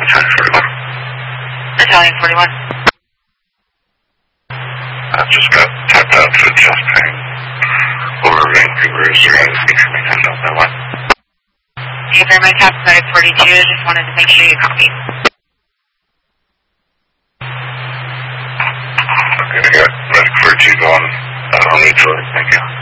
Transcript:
Battalion 41. I've just got tapped out for chest pain. Over Vancouver, is there anything for me to know that one? Hey, very much, Medic 42. Just wanted to make sure you copied. Okay, I got Medic 42 going. I don't need to, thank you.